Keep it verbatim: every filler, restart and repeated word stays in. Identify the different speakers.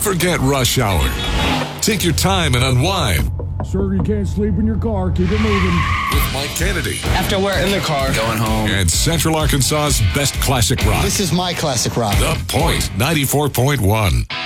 Speaker 1: Forget rush hour. Take your time and unwind.
Speaker 2: Sir, you can't sleep in your car. Keep it moving.
Speaker 1: With Mike Kennedy.
Speaker 3: After we're in the car, going home.
Speaker 1: And Central Arkansas's best classic rock.
Speaker 4: This is my classic rock.
Speaker 1: The Point, ninety-four point one.